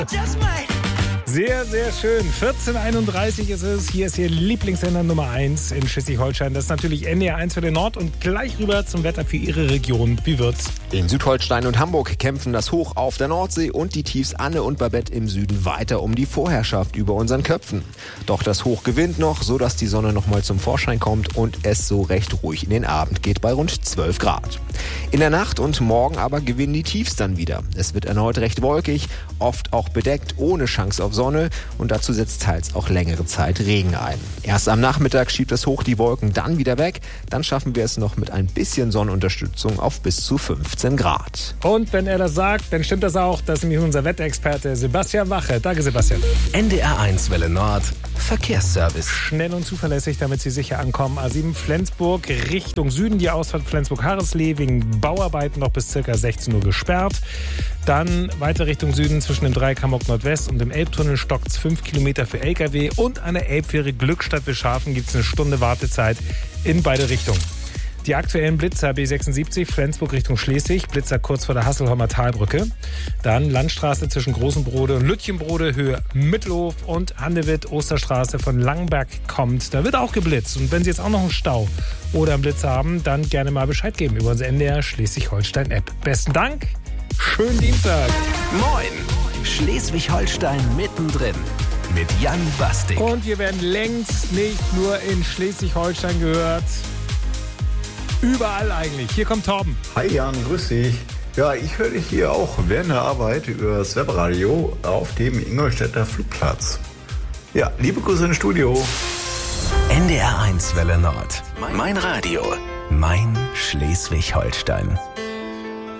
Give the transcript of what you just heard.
Sehr, sehr schön. 14:31 ist es. Hier ist Ihr Lieblingssender Nummer 1 in Schleswig-Holstein. Das ist natürlich NDR 1 für den Nord und gleich rüber zum Wetter für Ihre Region. Wie wird's? In Südholstein und Hamburg kämpfen das Hoch auf der Nordsee und die Tiefs Anne und Babette im Süden weiter um die Vorherrschaft über unseren Köpfen. Doch das Hoch gewinnt noch, sodass die Sonne nochmal zum Vorschein kommt und es so recht ruhig in den Abend geht bei rund 12 Grad. In der Nacht und morgen aber gewinnen die Tiefs dann wieder. Es wird erneut recht wolkig, oft auch bedeckt, ohne Chance auf Sonne und dazu setzt teils auch längere Zeit Regen ein. Erst am Nachmittag schiebt das Hoch die Wolken dann wieder weg, dann schaffen wir es noch mit ein bisschen Sonnenunterstützung auf bis zu 15 Grad. Und wenn er das sagt, dann stimmt das auch. Das ist nämlich unser Wetterexperte Sebastian Wache. Danke, Sebastian. NDR 1 Welle Nord, Verkehrsservice. Schnell und zuverlässig, damit Sie sicher ankommen. A7 Flensburg Richtung Süden. Die Ausfahrt Flensburg-Harreslee wegen Bauarbeiten noch bis ca. 16 Uhr gesperrt. Dann weiter Richtung Süden zwischen dem Dreieck Hamburg-Nordwest und dem Elbtunnel stockt's 5 Kilometer für LKW. Und an der Elbfähre Glückstadt-Wilschafen gibt es eine Stunde Wartezeit in beide Richtungen. Die aktuellen Blitzer B76 Flensburg Richtung Schleswig, Blitzer kurz vor der Hasselholmer Talbrücke. Dann Landstraße zwischen Großenbrode und Lütchenbrode, Höhe Mittelhof und Handewitt, Osterstraße von Langenberg kommt. Da wird auch geblitzt. Und wenn Sie jetzt auch noch einen Stau oder einen Blitzer haben, dann gerne mal Bescheid geben über unsere NDR Schleswig-Holstein-App. Besten Dank, schönen Dienstag. Moin, Schleswig-Holstein mittendrin mit Jan Bastik. Und wir werden längst nicht nur in Schleswig-Holstein gehört. Überall eigentlich. Hier kommt Torben. Hi Jan, grüß dich. Ja, ich höre dich hier auch während der Arbeit über das Webradio auf dem Ingolstädter Flugplatz. Ja, liebe Grüße ins Studio. NDR 1 Welle Nord. Mein Radio. Mein Schleswig-Holstein.